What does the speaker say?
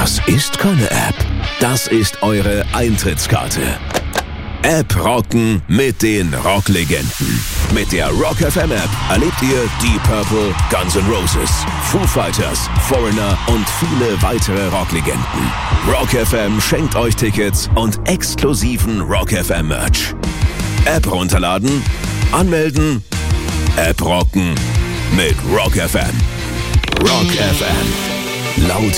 Das ist keine App. Das ist eure Eintrittskarte. App rocken mit den Rocklegenden. Mit der Rock FM App erlebt ihr Deep Purple, Guns N' Roses, Foo Fighters, Foreigner und viele weitere Rocklegenden. Rock FM schenkt euch Tickets und exklusiven Rock FM Merch. App runterladen, anmelden, App rocken mit Rock FM. Rock FM. Laut